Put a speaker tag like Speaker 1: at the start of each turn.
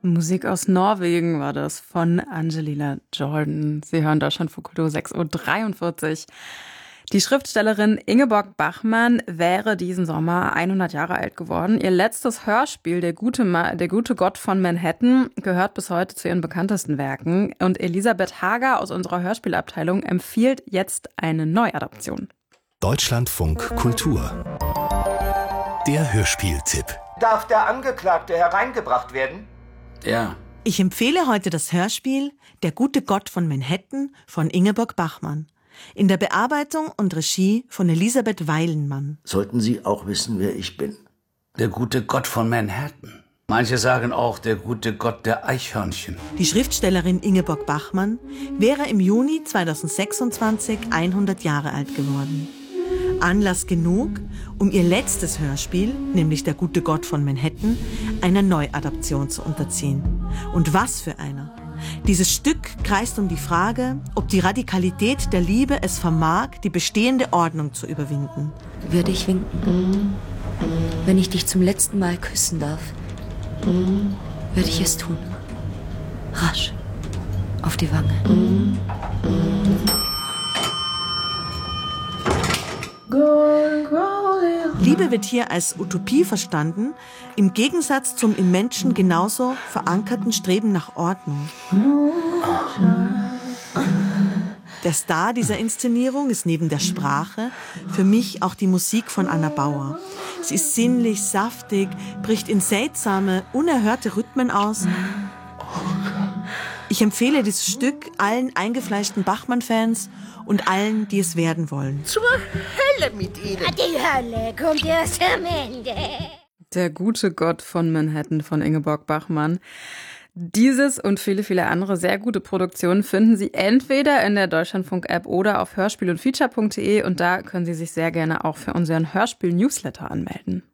Speaker 1: Musik aus Norwegen war das von Angelina Jordan. Sie hören Deutschlandfunk Kultur 6.43 Uhr. Die Schriftstellerin Ingeborg Bachmann wäre diesen Sommer 100 Jahre alt geworden. Ihr letztes Hörspiel, Der gute Gott von Manhattan, gehört bis heute zu ihren bekanntesten Werken. Und Elisabeth Hager aus unserer Hörspielabteilung empfiehlt jetzt eine Neuadaption.
Speaker 2: Deutschlandfunk Kultur. Der Hörspieltipp.
Speaker 3: Darf der Angeklagte hereingebracht werden?
Speaker 4: Ja.
Speaker 5: Ich empfehle heute das Hörspiel Der gute Gott von Manhattan von Ingeborg Bachmann. In der Bearbeitung und Regie von Elisabeth Weilenmann.
Speaker 6: Sollten Sie auch wissen, wer ich bin?
Speaker 4: Der gute Gott von Manhattan. Manche sagen auch der gute Gott der Eichhörnchen.
Speaker 5: Die Schriftstellerin Ingeborg Bachmann wäre im Juni 2026 100 Jahre alt geworden. Anlass genug, um ihr letztes Hörspiel, nämlich Der gute Gott von Manhattan, einer Neuadaption zu unterziehen. Und was für einer! Dieses Stück kreist um die Frage, ob die Radikalität der Liebe es vermag, die bestehende Ordnung zu überwinden.
Speaker 7: Würde ich winken? Wenn ich dich zum letzten Mal küssen darf, würde ich es tun. Rasch. Auf die Wange.
Speaker 5: Liebe wird hier als Utopie verstanden, im Gegensatz zum im Menschen genauso verankerten Streben nach Ordnung. Der Star dieser Inszenierung ist neben der Sprache für mich auch die Musik von Anna Bauer. Sie ist sinnlich, saftig, bricht in seltsame, unerhörte Rhythmen aus. Ich empfehle dieses Stück allen eingefleischten Bachmann-Fans und allen, die es werden wollen.
Speaker 8: Zur Hölle mit Ihnen!
Speaker 9: Die Hölle kommt erst am Ende.
Speaker 1: Der gute Gott von Manhattan von Ingeborg Bachmann. Dieses und viele, viele andere sehr gute Produktionen finden Sie entweder in der Deutschlandfunk-App oder auf hörspiel- und feature.de und da können Sie sich sehr gerne auch für unseren Hörspiel-Newsletter anmelden.